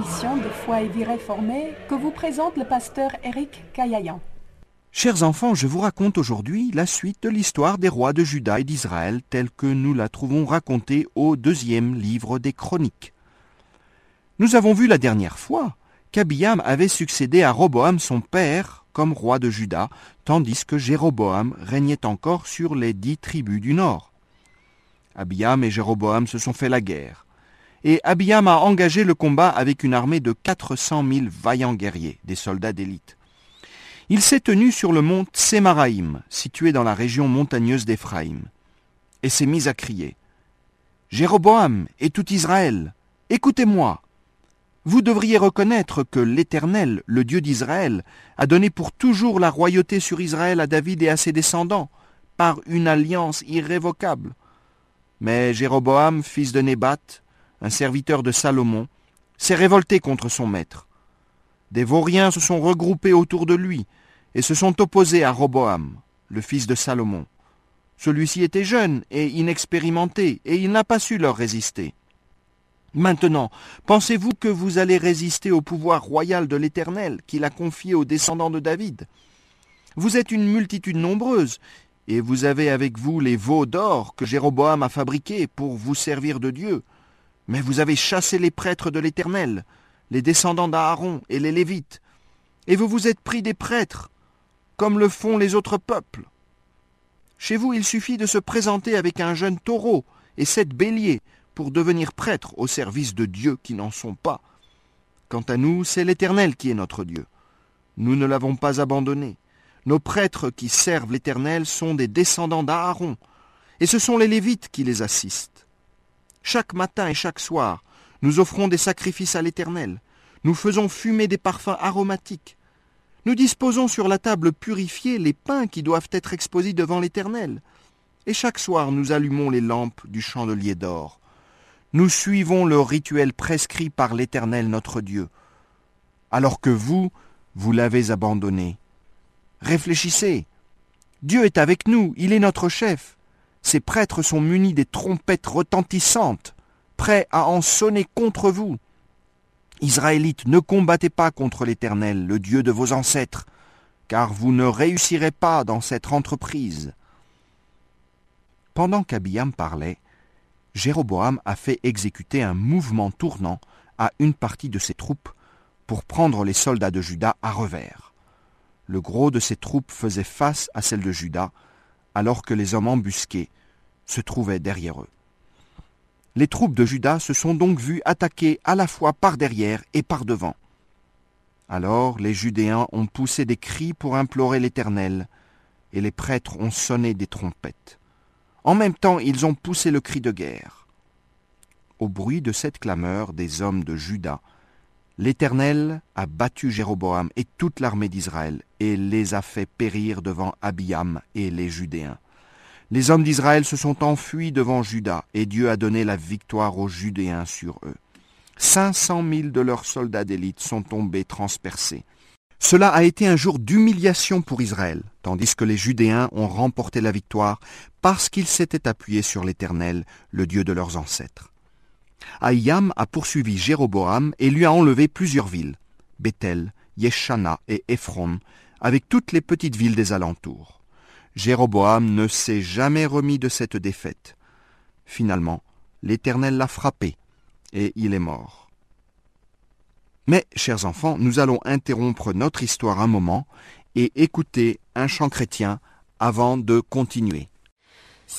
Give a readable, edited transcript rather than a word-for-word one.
l'émission de Foi et Vie Réformée que vous présente le pasteur Éric Caillayan. Chers enfants, je vous raconte aujourd'hui la suite de l'histoire des rois de Juda et d'Israël telle que nous la trouvons racontée au 2e livre des Chroniques. Nous avons vu la dernière fois qu'Abiam avait succédé à Roboam son père comme roi de Juda, tandis que Jéroboam régnait encore sur les 10 tribus du nord. Abiam et Jéroboam se sont fait la guerre. Et Abiam a engagé le combat avec une armée de 400 000 vaillants guerriers, des soldats d'élite. Il s'est tenu sur le mont Tsémaraïm, situé dans la région montagneuse d'Éphraïm, et s'est mis à crier « Jéroboam et tout Israël, écoutez-moi ! Vous devriez reconnaître que l'Éternel, le Dieu d'Israël, a donné pour toujours la royauté sur Israël à David et à ses descendants, par une alliance irrévocable. Mais Jéroboam, fils de Nébat, un serviteur de Salomon, s'est révolté contre son maître. Des vauriens se sont regroupés autour de lui et se sont opposés à Roboam, le fils de Salomon. Celui-ci était jeune et inexpérimenté et il n'a pas su leur résister. Maintenant, pensez-vous que vous allez résister au pouvoir royal de l'Éternel qu'il a confié aux descendants de David ? Vous êtes une multitude nombreuse et vous avez avec vous les veaux d'or que Jéroboam a fabriqués pour vous servir de Dieu. Mais vous avez chassé les prêtres de l'Éternel, les descendants d'Aaron et les Lévites, et vous vous êtes pris des prêtres, comme le font les autres peuples. Chez vous, il suffit de se présenter avec un jeune taureau et 7 béliers pour devenir prêtre au service de dieux qui n'en sont pas. Quant à nous, c'est l'Éternel qui est notre Dieu. Nous ne l'avons pas abandonné. Nos prêtres qui servent l'Éternel sont des descendants d'Aaron, et ce sont les Lévites qui les assistent. Chaque matin et chaque soir, nous offrons des sacrifices à l'Éternel. Nous faisons fumer des parfums aromatiques. Nous disposons sur la table purifiée les pains qui doivent être exposés devant l'Éternel. Et chaque soir, nous allumons les lampes du chandelier d'or. Nous suivons le rituel prescrit par l'Éternel notre Dieu. Alors que vous l'avez abandonné. Réfléchissez. Dieu est avec nous, il est notre chef. Ces prêtres sont munis des trompettes retentissantes, prêts à en sonner contre vous. Israélites, ne combattez pas contre l'Éternel, le Dieu de vos ancêtres, car vous ne réussirez pas dans cette entreprise. Pendant qu'Abiam parlait, Jéroboam a fait exécuter un mouvement tournant à une partie de ses troupes pour prendre les soldats de Juda à revers. Le gros de ses troupes faisait face à celles de Juda, alors que les hommes embusqués se trouvaient derrière eux. Les troupes de Juda se sont donc vues attaquer à la fois par derrière et par devant. Alors les Judéens ont poussé des cris pour implorer l'Éternel, et les prêtres ont sonné des trompettes. En même temps, ils ont poussé le cri de guerre. Au bruit de cette clameur des hommes de Juda, l'Éternel a battu Jéroboam et toute l'armée d'Israël et les a fait périr devant Abiam et les Judéens. Les hommes d'Israël se sont enfuis devant Juda et Dieu a donné la victoire aux Judéens sur eux. 500 000 de leurs soldats d'élite sont tombés transpercés. Cela a été un jour d'humiliation pour Israël, tandis que les Judéens ont remporté la victoire parce qu'ils s'étaient appuyés sur l'Éternel, le Dieu de leurs ancêtres. Ahiam a poursuivi Jéroboam et lui a enlevé plusieurs villes, Béthel, Yeshana et Éphron, avec toutes les petites villes des alentours. Jéroboam ne s'est jamais remis de cette défaite. Finalement, l'Éternel l'a frappé et il est mort. Mais, chers enfants, nous allons interrompre notre histoire un moment et écouter un chant chrétien avant de continuer.